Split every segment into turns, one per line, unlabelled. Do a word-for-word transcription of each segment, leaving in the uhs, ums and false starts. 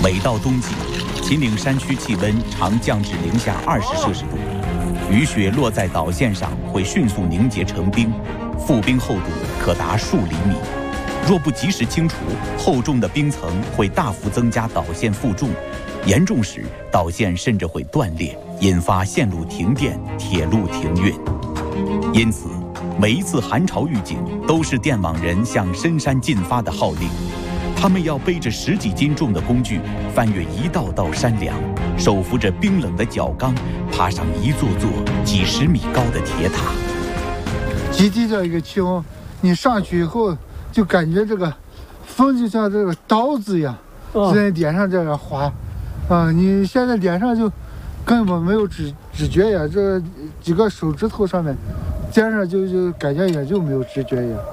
每到冬季，秦岭山区气温常降至零下二十摄氏度，雨雪落在岛线上会迅速凝结成冰，覆冰厚度可达数厘米。若不及时清除，厚重的冰层会大幅增加岛线负重，严重时岛线甚至会断裂，引发线路停电、铁路停运。因此，每一次寒潮预警都是电网人向深山进发的号令。他们要背着十几斤重的工具，翻越一道道山梁，手扶着冰冷的角钢，爬上一座座几十米高的铁塔。
极地的一个气温，你上去以后就感觉这个风就像这个刀子一样，在脸上这样划，啊，你现在脸上就根本没有知知觉呀，这几个手指头上面，肩上就就感觉也就没有知觉呀。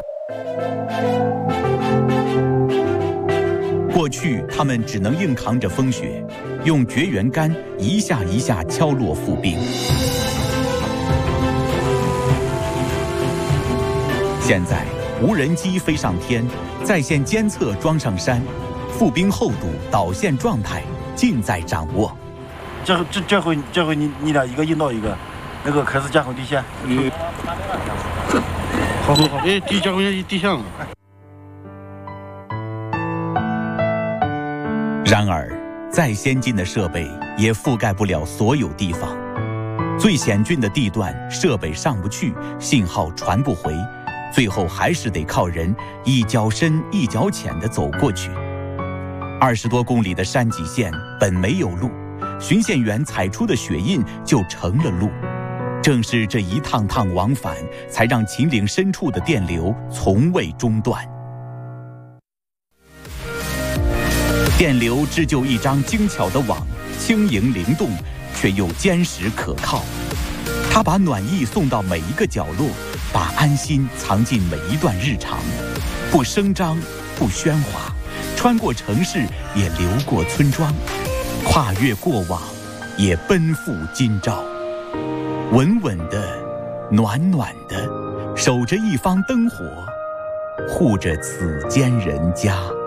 过去他们只能硬扛着风雪，用绝缘杆一下一下敲落覆冰。现在无人机飞上天，在线监测装上山，覆冰厚度、导线状态尽在掌握。
这这这回这回你你俩一个引导一个，那个开始架好地线。嗯，好好好，哎，地架好地线了。
然而，再先进的设备也覆盖不了所有地方。最险峻的地段，设备上不去，信号传不回，最后还是得靠人一脚深一脚浅地走过去。二十多公里的山脊线本没有路，巡线员踩出的雪印就成了路。正是这一趟趟往返，才让秦岭深处的电流从未中断。电流织就一张精巧的网，轻盈灵动，却又坚实可靠。它把暖意送到每一个角落，把安心藏进每一段日常。不声张，不喧哗，穿过城市，也流过村庄，跨越过往，也奔赴今朝。稳稳的，暖暖的，守着一方灯火，护着此间人家。